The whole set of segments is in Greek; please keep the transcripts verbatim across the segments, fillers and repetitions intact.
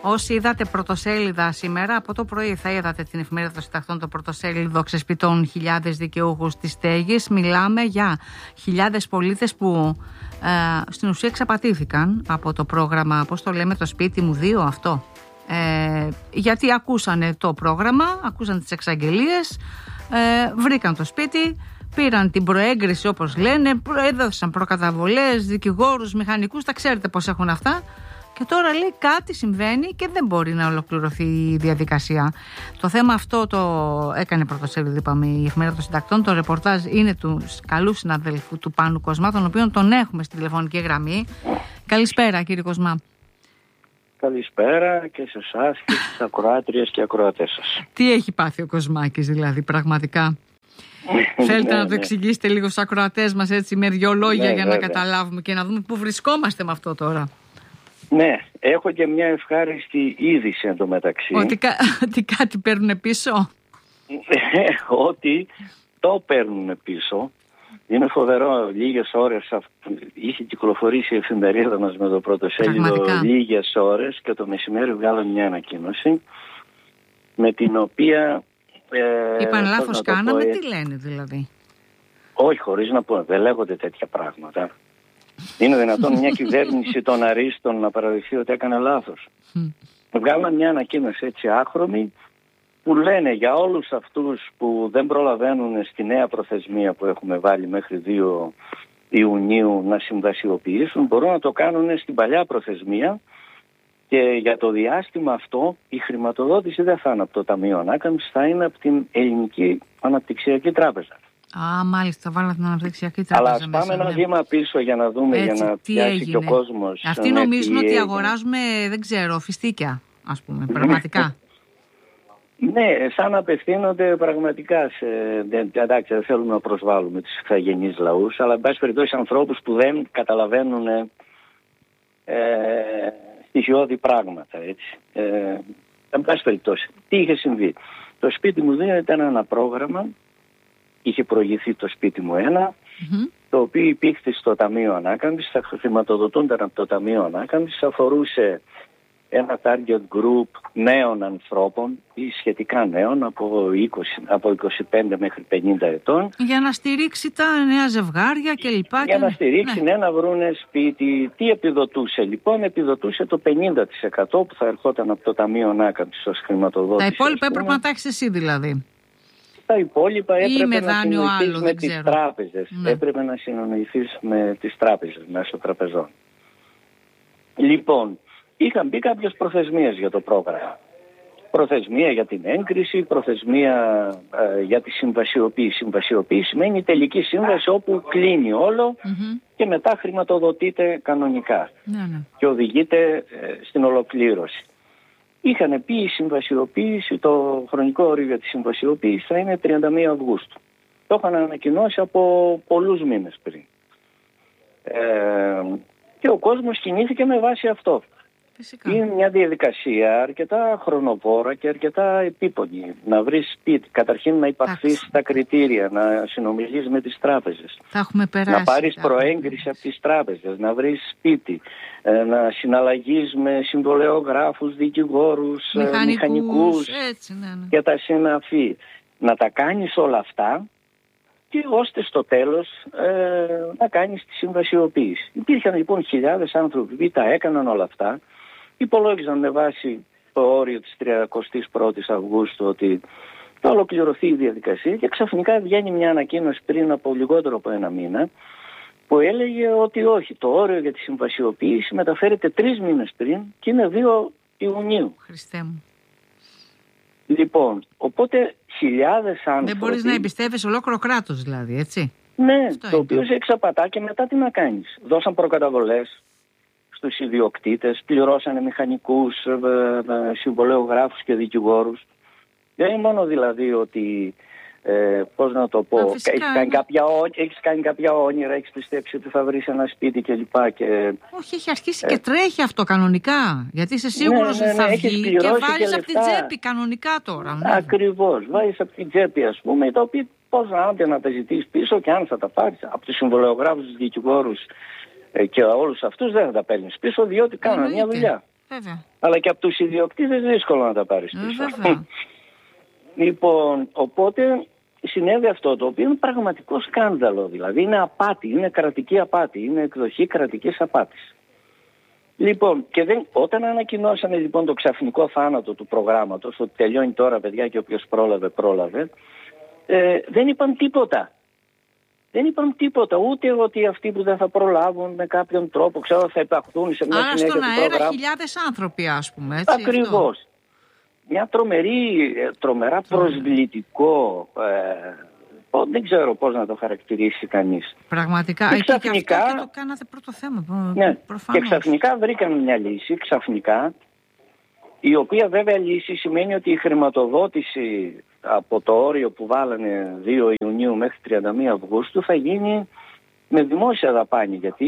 Όσοι είδατε πρωτοσέλιδα σήμερα, από το πρωί θα είδατε την εφημερίδα των συντακτών, το πρωτοσέλιδο ξεσπιτώνουν χιλιάδες δικαιούχους της στέγης. Μιλάμε για χιλιάδες πολίτες που ε, στην ουσία εξαπατήθηκαν από το πρόγραμμα, πώς το λέμε, το σπίτι μου δύο αυτό. Ε, γιατί ακούσανε το πρόγραμμα, ακούσαν τις εξαγγελίες, ε, βρήκαν το σπίτι, πήραν την προέγκριση όπως λένε, έδωσαν προκαταβολές, δικηγόρους, μηχανικούς, τα ξέρετε πώς έχουν αυτά. Και τώρα λέει κάτι συμβαίνει και δεν μπορεί να ολοκληρωθεί η διαδικασία. Το θέμα αυτό το έκανε πρωτοσέλιδο, είπαμε, η εφημερίδα των συντακτών. Το ρεπορτάζ είναι του καλού συναδέλφου του Πάνου Κοσμά, τον οποίο τον έχουμε στη τηλεφωνική γραμμή. Καλησπέρα, κύριε Κοσμά. Καλησπέρα και σε εσάς και στις ακροάτριες και ακροατές σας. Τι έχει πάθει ο Κοσμάκης δηλαδή, πραγματικά? Θέλετε να το εξηγήσετε λίγο στους ακροατές μας, έτσι, με δυο λόγια, ναι, για βέβαια. Να καταλάβουμε και να δούμε πού βρισκόμαστε με αυτό τώρα. Ναι, έχω και μια ευχάριστη είδηση εντωμεταξύ. Ότι, κα... ότι κάτι παίρνουν πίσω. Ότι το παίρνουν πίσω. Είναι φοβερό, λίγες ώρες είχε κυκλοφορήσει η εφημερίδα μας με το πρωτοσέλιδο λίγες ώρες και το μεσημέρι βγάλαμε μια ανακοίνωση με την οποία... Ε, Είπαν λάθος κάναμε, πω, τι λένε δηλαδή? Όχι, χωρίς να πω, δεν λέγονται τέτοια πράγματα. Είναι δυνατόν μια κυβέρνηση των αρίστων να παραδειχθεί ότι έκανε λάθος? Mm. Βγάλαμε μια ανακοίνωση έτσι άχρωμη που λένε για όλους αυτούς που δεν προλαβαίνουν στη νέα προθεσμία που έχουμε βάλει μέχρι δύο Ιουνίου να συμβασιοποιήσουν, μπορούν να το κάνουν στην παλιά προθεσμία και για το διάστημα αυτό η χρηματοδότηση δεν θα είναι από το Ταμείο Ανάκαμψης, θα είναι από την Ελληνική Αναπτυξιακή Τράπεζα. Α, μάλιστα, βάλα την Αναπτυξιακή Τράπεζα. Αλλά ας πάμε ένα βήμα πίσω για να δούμε, έτσι, για να πιάσει έγινε. Και ο κόσμος. Αυτοί νομίζουν ότι έγινε. Αγοράζουμε, δεν ξέρω, φιστίκια, ας πούμε, πραγματικά. Ναι, σαν να απευθύνονται πραγματικά σε... Εντάξει, δεν θέλουμε να προσβάλλουμε τους ηθαγενείς λαούς, αλλά εν πάση περιπτώσει ανθρώπους που δεν καταλαβαίνουν ε, στοιχειώδη πράγματα, έτσι. Ε, εν πάση περιπτώσει, τι είχε συμβεί? Το σπίτι μου δύο ήταν ένα πρόγραμμα. Είχε προηγηθεί το σπίτι μου ένα, mm-hmm. το οποίο υπήρχε στο Ταμείο Ανάκαμψης, θα χρηματοδοτούνταν από το Ταμείο Ανάκαμψης, αφορούσε ένα target group νέων ανθρώπων ή σχετικά νέων από, είκοσι, από είκοσι πέντε μέχρι πενήντα ετών. Για να στηρίξει τα νέα ζευγάρια και λοιπά. Για και... να στηρίξει, ναι. ναι, να βρούνε σπίτι. Τι επιδοτούσε λοιπόν? Επιδοτούσε το πενήντα τοις εκατό που θα ερχόταν από το Ταμείο Ανάκαμψης ως χρηματοδότηση. Τα υπόλοιπα έπρεπε να τα έχεις εσύ δηλαδή. Τα υπόλοιπα έπρεπε να συνοηθείς άλλο, με τις τράπεζες. Ναι. Έπρεπε να συνοηθείς με τις τράπεζες μέσω τραπεζών. Λοιπόν, είχαν μπει κάποιες προθεσμίες για το πρόγραμμα. Προθεσμία για την έγκριση, προθεσμία ε, για τη συμβασιοποίηση. Συμβασιοποίηση σημαίνει τελική σύμβαση όπου κλείνει όλο mm-hmm. και μετά χρηματοδοτείται κανονικά ναι, ναι. και οδηγείται ε, στην ολοκλήρωση. Είχαν πει η συμβασιοποίηση, το χρονικό όριο για τη συμβασιοποίηση θα είναι τριάντα μία Αυγούστου. Το είχαν ανακοινώσει από πολλούς μήνες πριν. Ε, και ο κόσμος κινήθηκε με βάση αυτό. Φυσικά. Είναι μια διαδικασία αρκετά χρονοβόρα και αρκετά επίπονη. Να βρεις σπίτι, καταρχήν να υπαχθείς στα κριτήρια, να συνομιλείς με τις τράπεζες. Θα έχουμε περάσει, να πάρεις προέγκριση από τις τράπεζες, να βρεις σπίτι, να συναλλαγείς με συμβολεογράφους, δικηγόρους, μηχανικούς, μηχανικούς έτσι, ναι, ναι. και τα συναφή. Να τα κάνεις όλα αυτά και ώστε στο τέλος ε, να κάνεις τη συμβασιοποίηση. Υπήρχαν λοιπόν χιλιάδες άνθρωποι που τα έκαναν όλα αυτά. Υπολόγιζαν με βάση το όριο της τριαντής πρώτης Αυγούστου ότι θα ολοκληρωθεί η διαδικασία και ξαφνικά βγαίνει μια ανακοίνωση πριν από λιγότερο από ένα μήνα που έλεγε ότι όχι, το όριο για τη συμβασιοποίηση μεταφέρεται τρεις μήνες πριν και είναι δύο Ιουνίου. Χριστέ μου. Λοιπόν, οπότε χιλιάδες άνθρωποι... Δεν μπορείς να εμπιστεύεσαι ολόκληρο κράτος δηλαδή, έτσι. Ναι, αυτό το οποίο σε εξαπατά και μετά τι να κάνεις? Δώσαν προκαταβολές στους ιδιοκτήτες, πληρώσανε μηχανικούς, συμβολεογράφους και δικηγόρους. Δεν είναι μόνο δηλαδή ότι, ε, πώς να το πω, έχεις κάνει, κάποια, έχεις κάνει κάποια όνειρα, έχεις πιστέψει ότι θα βρεις ένα σπίτι κλπ. Και... Όχι, έχει αρχίσει ε... και τρέχει αυτό κανονικά. Γιατί είσαι σίγουρος ναι, ναι, ναι, ότι θα βγει και βάζεις από την τσέπη κανονικά τώρα. Ναι. Ακριβώς, βάζεις από την τσέπη ας πούμε, τα οποία πώς να άντε να τα ζητήσεις πίσω και αν θα τα πάρεις από τους συμβολεογράφους, τους δικηγόρους και όλους αυτούς δεν θα τα παίρνεις πίσω διότι κάνουν μια δουλειά. Βέβαια. Αλλά και από τους ιδιοκτήτες δύσκολο να τα πάρεις πίσω. Λοιπόν, οπότε συνέβη αυτό το οποίο είναι πραγματικό σκάνδαλο. Δηλαδή είναι απάτη, είναι κρατική απάτη, είναι εκδοχή κρατικής απάτης. Λοιπόν, και δεν, όταν ανακοινώσανε λοιπόν το ξαφνικό θάνατο του προγράμματος, ότι τελειώνει τώρα παιδιά και όποιος πρόλαβε, πρόλαβε, ε, δεν είπαν τίποτα. Δεν είπαν τίποτα, ούτε ότι αυτοί που δεν θα προλάβουν με κάποιον τρόπο, ξέρω, θα υπαχθούν σε μια συνέχεια του προγράμματος. Άρα στον αέρα χιλιάδες άνθρωποι, ας πούμε, έτσι. Ακριβώς. Αυτό. Μια τρομερή, τρομερά προσβλητικό, ε, δεν ξέρω πώς να το χαρακτηρίσει κανείς. Πραγματικά, και ξαφνικά, και αυτό και το κάνατε πρώτο θέμα. Ναι, προφανώς. Και ξαφνικά βρήκαν μια λύση, ξαφνικά, η οποία βέβαια λύση σημαίνει ότι η χρηματοδότηση από το όριο που βάλανε δύο Ιουνίου μέχρι τριάντα μία Αυγούστου θα γίνει με δημόσια δαπάνη, γιατί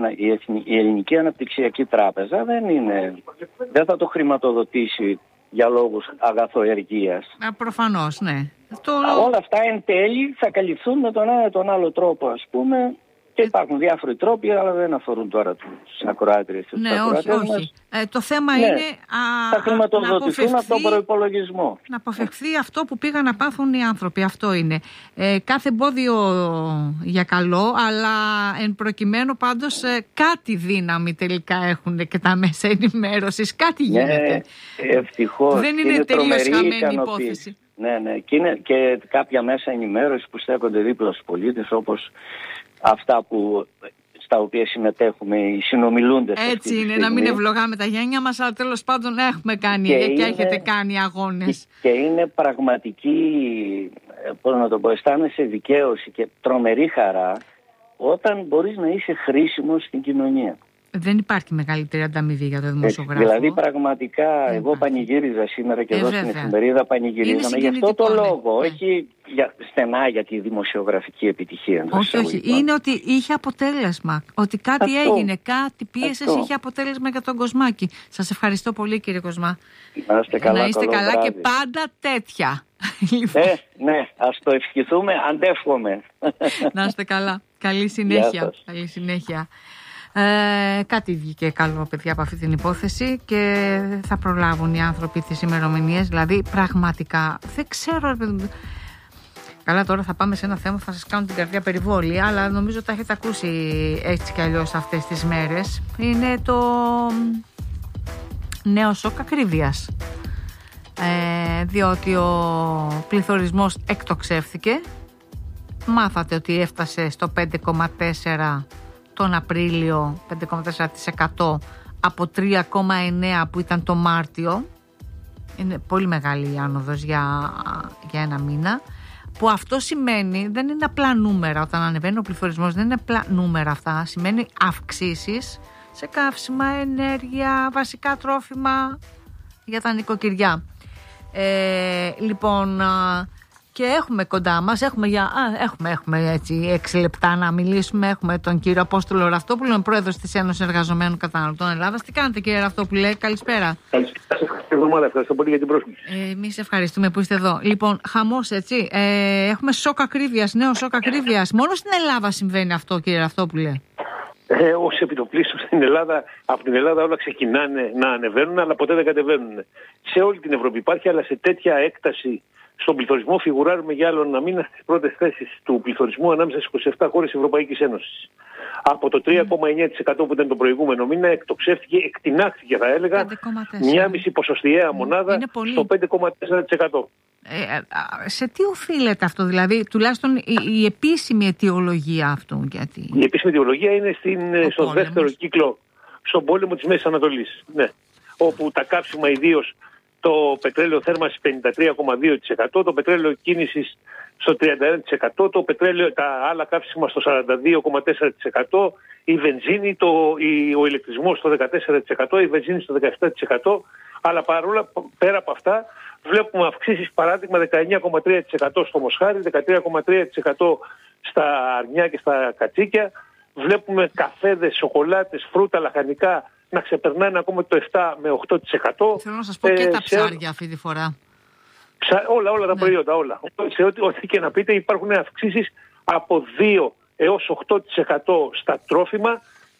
η Ελληνική Αναπτυξιακή Τράπεζα δεν, είναι, δεν θα το χρηματοδοτήσει για λόγους αγαθοεργίας. Α, προφανώς, ναι. Το... Όλα αυτά εν τέλει θα καλυφθούν με τον ένα τον άλλο τρόπο, ας πούμε, και υπάρχουν διάφοροι τρόποι, αλλά δεν αφορούν τώρα τους ακροάτριες. Ναι, όχι, όχι. Ε, το θέμα ναι, είναι α, θα χρηματοδοτηθούν από τον προϋπολογισμό. Να αποφευχθεί αυτό που πήγαν να πάθουν οι άνθρωποι. Αυτό είναι. Ε, κάθε εμπόδιο για καλό, αλλά εν προκειμένου πάντως ε, κάτι δύναμη τελικά έχουν και τα μέσα ενημέρωσης. Κάτι γίνεται. Ναι, ευτυχώς. Δεν είναι, είναι τελείως χαμένη υπόθεση. Ναι, ναι. Και είναι και κάποια μέσα ενημέρωση που στέκονται δίπλα στους πολίτες, όπως αυτά που, στα οποία συμμετέχουμε οι συνομιλούντες. Έτσι είναι, να μην ευλογάμε τα γένια μας, αλλά τέλος πάντων έχουμε κάνει και, και είναι, έχετε κάνει αγώνες. Και είναι πραγματική, πώς να το πω, αισθάνεσαι δικαίωση και τρομερή χαρά όταν μπορείς να είσαι χρήσιμος στην κοινωνία. Δεν υπάρχει μεγαλύτερη ανταμοιβή για το δημοσιογράφο. Δηλαδή πραγματικά εγώ υπάρχει. Πανηγύριζα σήμερα και ε, εδώ βέβαια. Στην εφημερίδα πανηγυρίζαμε γι' αυτό το λόγο, ναι. Όχι για, στενά για τη δημοσιογραφική επιτυχία. Όχι, όχι. Είναι ότι είχε αποτέλεσμα. Ότι κάτι αυτό. Έγινε, κάτι πίεσες, είχε αποτέλεσμα για τον Κοσμάκη. Σας ευχαριστώ πολύ κύριε Κοσμά. Να είστε καλά, να είστε καλά βράδυ. Και πάντα τέτοια. Ε, ναι, ας το ευχηθούμε, αντεύχομαι. Να είστε καλά. Καλή συνέχεια. Καλή συνέχεια. Ε, κάτι βγήκε καλό παιδιά από αυτή την υπόθεση και θα προλάβουν οι άνθρωποι τις ημερομηνίες, δηλαδή πραγματικά δεν ξέρω. Καλά, τώρα θα πάμε σε ένα θέμα που θα σας κάνω την καρδιά περιβόλη, αλλά νομίζω ότι τα έχετε ακούσει έτσι κι αλλιώς αυτές τις μέρες. Είναι το νέο σοκ ακρίβειας, ε, διότι ο πληθωρισμός εκτοξεύθηκε. Μάθατε ότι έφτασε στο πέντε κόμμα τέσσερα τον Απρίλιο, πέντε κόμμα τέσσερα τοις εκατό από τρία κόμμα εννέα που ήταν το Μάρτιο. Είναι πολύ μεγάλη η άνοδος για, για ένα μήνα. Που αυτό σημαίνει, δεν είναι απλά νούμερα, όταν ανεβαίνει ο πληθωρισμός δεν είναι απλά νούμερα αυτά, σημαίνει αυξήσεις σε καύσιμα, ενέργεια, βασικά τρόφιμα για τα νοικοκυριά. Ε, λοιπόν, και έχουμε κοντά μας, έχουμε, για, α, έχουμε, έχουμε έτσι έξι λεπτά να μιλήσουμε. Έχουμε τον κύριο Απόστολο Ραυτόπουλο, πρόεδρος της Ένωσης Εργαζομένων Καταναλωτών Ελλάδας. Τι κάνετε κύριε Ραυτόπουλε, καλησπέρα. Καλησπέρα, ευχαριστώ πολύ για την πρόσκληση. Ε, εμείς ευχαριστούμε που είστε εδώ. Λοιπόν, χαμός έτσι, ε, έχουμε σοκ ακρίβειας, νέο σοκ ακρίβειας. Μόνο στην Ελλάδα συμβαίνει αυτό κύριε Ραυτόπουλε. Ε, ως επιτοπλίστων στην Ελλάδα, από την Ελλάδα όλα ξεκινάνε να ανεβαίνουν, αλλά ποτέ δεν κατεβαίνουν. Σε όλη την Ευρώπη υπάρχει, αλλά σε τέτοια έκταση στον πληθωρισμό φιγουράρουμε για άλλο ένα μήνα στις πρώτες θέσεις του πληθωρισμού ανάμεσα στις είκοσι επτά χώρες της Ευρωπαϊκής Ένωσης. Από το τρία κόμμα εννέα τοις εκατό που ήταν το προηγούμενο μήνα, εκτοξεύτηκε, εκτινάχθηκε θα έλεγα, μια μισή ποσοστιαία μονάδα στο πέντε κόμμα τέσσερα τοις εκατό. Ε, σε τι οφείλεται αυτό, δηλαδή, τουλάχιστον η, η επίσημη αιτιολογία αυτού? Γιατί... Η επίσημη αιτιολογία είναι στην, στο πόλεμος. Δεύτερο κύκλο, στον πόλεμο της Μέσης Ανατολής. Ναι. Όπου τα κάψιμα ιδίως, το πετρέλαιο θέρμανσης πενήντα τρία κόμμα δύο τοις εκατό, το πετρέλαιο κίνησης στο τριάντα ένα τοις εκατό, το πετρέλαιο, τα άλλα κάψιμα στο σαράντα δύο κόμμα τέσσερα τοις εκατό, η βενζίνη, το, η, ο ηλεκτρισμός στο δεκατέσσερα τοις εκατό, η βενζίνη στο δεκαεπτά τοις εκατό, αλλά παρόλα πέρα από αυτά βλέπουμε αυξήσεις, παράδειγμα δεκαεννέα κόμμα τρία τοις εκατό στο μοσχάρι, δεκατρία κόμμα τρία τοις εκατό στα αρνιά και στα κατσίκια, βλέπουμε καφέδες, σοκολάτες, φρούτα, λαχανικά να ξεπερνάνε ακόμα το επτά με οκτώ τοις εκατό. Θέλω να σας πω ε, και τα ψάρια σε... αυτή τη φορά. Ψα... Όλα, όλα τα ναι. προϊόντα, όλα. Σε ό,τι, ό,τι και να πείτε υπάρχουν αυξήσεις από δύο έως οκτώ τοις εκατό στα τρόφιμα,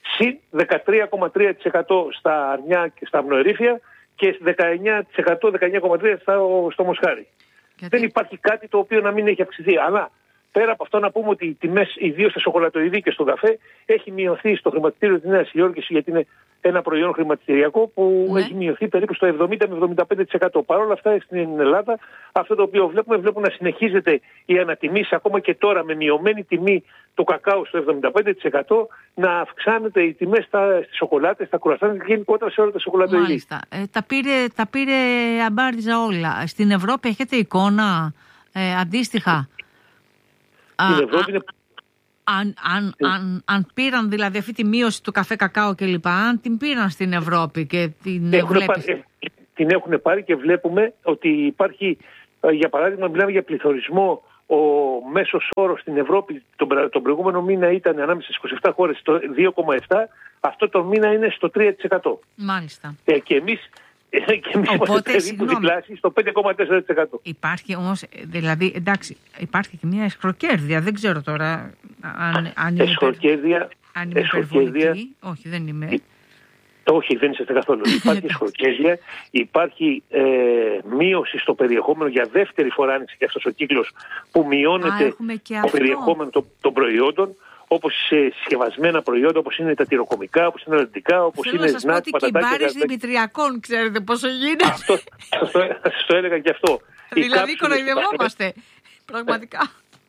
συν δεκατρία κόμμα τρία τοις εκατό στα αρνιά και στα αμνοερήφια και δεκαεννιά τοις εκατό, δεκαεννιά κόμμα τρία τοις εκατό στο μοσχάρι. Γιατί? Δεν υπάρχει κάτι το οποίο να μην έχει αυξηθεί. Αλλά πέρα από αυτό να πούμε ότι οι τιμές, ιδίως στα σοκολατοειδή και στον καφέ, έχει μειωθεί στο χρηματιστήριο της Νέας Υόρκης, γιατί είναι ένα προϊόν χρηματιστηριακό που ναι. έχει μειωθεί περίπου στο εβδομήντα με εβδομήντα πέντε τοις εκατό. Παρ' όλα αυτά στην Ελλάδα αυτό το οποίο βλέπουμε, βλέπουμε να συνεχίζεται η ανατιμήση ακόμα και τώρα με μειωμένη τιμή του κακάου στο εβδομήντα πέντε τοις εκατό, να αυξάνεται οι τιμές στις σοκολάτες, στα κουρασάν και γενικότερα σε όλα τα σοκολατοειδή. Μάλιστα. Ε, τα πήρε, τα πήρε αμπάριζα όλα. Στην Ευρώπη έχετε εικόνα ε, αντίστοιχα? Στην Ευρώπη είναι... Αν, αν, αν, αν πήραν δηλαδή αυτή τη μείωση του καφέ κακάο και λοιπά, αν την πήραν στην Ευρώπη και την έχουν πάρει, την έχουν πάρει και βλέπουμε ότι υπάρχει, για παράδειγμα μιλάμε για πληθωρισμό, ο μέσος όρος στην Ευρώπη τον, τον προηγούμενο μήνα ήταν ανάμεσα στις είκοσι επτά χώρες στο δύο κόμμα επτά τοις εκατό, αυτό το μήνα είναι στο τρία τοις εκατό. Μάλιστα. Ε, και εμείς και εμείς είμαστε περίπου διπλάσιοι στο πέντε κόμμα τέσσερα τοις εκατό. Υπάρχει όμως, δηλαδή, εντάξει, υπάρχει και μια εσχροκέρδεια, δεν ξέρω τώρα αν, αν εσχροκέρδεια, αν είμαι υπερβολική. Όχι, δεν είμαι. Όχι, δεν είστε καθόλου. Υπάρχει εσχροκέρδεια, υπάρχει ε, μείωση στο περιεχόμενο, για δεύτερη φορά άνοιξε και αυτός ο κύκλος που μειώνεται το περιεχόμενο των, των προϊόντων, όπως σε συσκευασμένα προϊόντα, όπως είναι τα τυροκομικά, όπως είναι ελαττικά, όπως είναι σνακ, πατατάκια. Θέλω να σας πω ότι και Δημητριακών, ξέρετε πόσο γίνεται. Αυτό σας το έλεγα και αυτό. Δηλαδή κοροϊδευόμαστε, πραγματικά.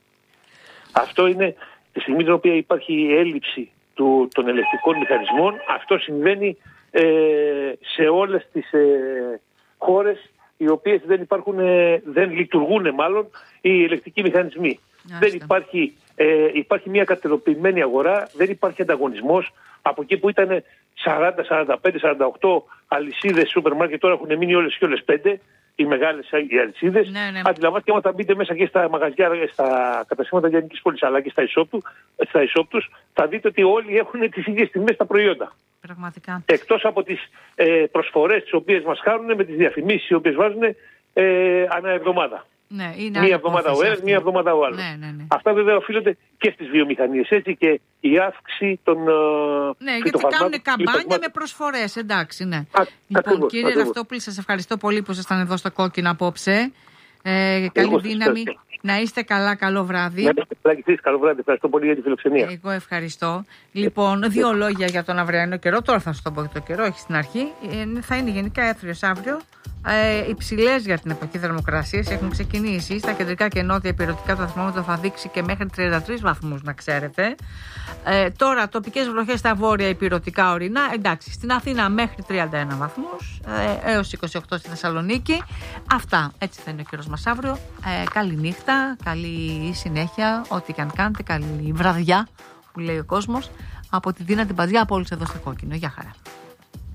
Αυτό είναι τη στιγμή την οποία υπάρχει έλλειψη του, των ελεκτρικών μηχανισμών. Αυτό συμβαίνει ε, σε όλες τις ε, χώρες οι οποίες δεν υπάρχουν, ε, δεν λειτουργούν μάλλον οι ελεκτρικοί μηχανισμοί. Άστα. Δεν υπάρχει, ε, υπάρχει μια κατεδοποιημένη αγορά, δεν υπάρχει ανταγωνισμός. Από εκεί που ήταν σαράντα, σαράντα πέντε, σαράντα οκτώ αλυσίδες σούπερ μάρκετ, τώρα έχουν μείνει όλες και όλες πέντε, οι μεγάλες οι αλυσίδες. Ναι, ναι. Αντιλαμβάνεστε, άμα θα μπείτε μέσα και στα μαγαζιά, στα καταστήματα λιανικής πόλης, αλλά και στα e-shop, στα e-shop τους, θα δείτε ότι όλοι έχουν τις ίδιες τιμές στα προϊόντα. Πραγματικά. Εκτός από τις ε, προσφορές τις οποίες μας χάνουν με τις διαφημίσεις οι οποίες βάζουν ε, ανά εβδομάδα. Ναι, είναι μία εβδομάδα ο ένας, μία εβδομάδα ο άλλος. Ναι, ναι, ναι. Αυτά βέβαια οφείλονται και στις βιομηχανίες, έτσι, και η αύξηση των ναι, γιατί κάνουν καμπάνια με προσφορές, εντάξει, ναι. Α, λοιπόν, ακριβώς, κύριε ακριβώς. Ραυτόπουλη, σας ευχαριστώ πολύ που ήσασταν εδώ στο Κόκκινο απόψε. Ε, καλή δύναμη. Να είστε καλά, καλό βράδυ. Να είστε καλά και εσείς, καλό βράδυ. Ευχαριστώ πολύ για τη φιλοξενία. Εγώ ευχαριστώ. Λοιπόν, δύο λόγια για τον αυριανό καιρό. Τώρα θα σας το πω για το καιρό, όχι στην αρχή. Ε, θα είναι γενικά έθριος αύριο. Ε, υψηλές για την εποχή θερμοκρασίες έχουν ξεκινήσει. Στα κεντρικά και νότια υπηρετικά το θερμόμετρο θα δείξει και μέχρι τριάντα τρεις βαθμούς, να ξέρετε. Ε, τώρα τοπικές βροχές στα βόρεια υπηρετικά ορεινά. Εντάξει, στην Αθήνα μέχρι τριάντα ένα βαθμούς, ε, έως είκοσι οκτώ στη Θεσσαλονίκη. Αυτά. Έτσι θα είναι ο καιρός μας αύριο. Ε, καλή νύχτα, καλή συνέχεια, ό,τι και αν κάνετε. Καλή βραδιά, που λέει ο κόσμος. Από τη Δίνα την Παζιά, από όλους εδώ στο Κόκκινο. Γεια χαρά.